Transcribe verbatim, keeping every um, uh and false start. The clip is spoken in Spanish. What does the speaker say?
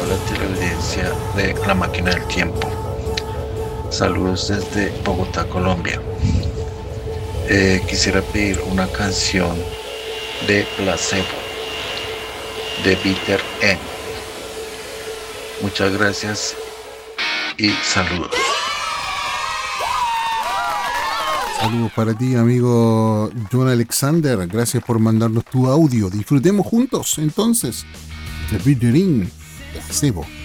la teleaudiencia de La Máquina del Tiempo. Saludos desde Bogotá, Colombia. Eh, quisiera pedir una canción de Placebo, de Bitter End. Muchas gracias y saludos. Saludos para ti, amigo John Alexander. Gracias por mandarnos tu audio. Disfrutemos juntos, entonces, de Bitter End, Placebo.